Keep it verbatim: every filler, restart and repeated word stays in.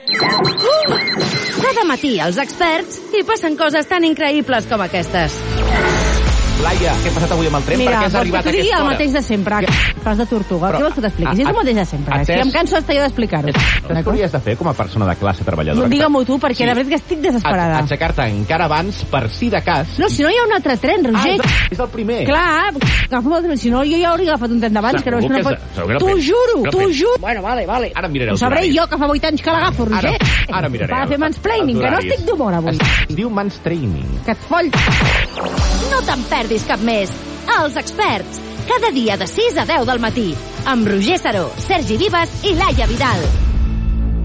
Cada matí els experts hi passen coses tan increïbles com aquestes. Laia, què ha passat avui amb el tren? Mira, per què has arribat a aquesta hora? Mira, el mateix de sempre. Fas de tortuga. Però, què vols que t'expliquis? És el mateix de sempre. És que em canso hasta jo d'explicar-ho. Què hauries de fer com a persona de classe treballadora? No, digue-m'ho tu, perquè sí. La veritat que estic desesperada. A Aixecar-te encara abans, per si de cas... No, si no hi ha un altre tren, Roger. Ah, és el primer. Clar, agafa'm el tren. Si no, jo ja hauria agafat un tren d'abans. Que no, no pot... T'ho juro, t'ho juro. Bueno, vale, vale. Ara miraré el Ho sabré jo, que fa vuit anys que l'agafo, Roger. Ara, ara miraré. Va fer mansplaining, que no estic d'humor avui. Es diu mansplaining. Que et foll. No te'n perdis cap més. Els experts, cada dia de sis a deu del matí, amb Roger Saró, Sergi Vives i Laia Vidal.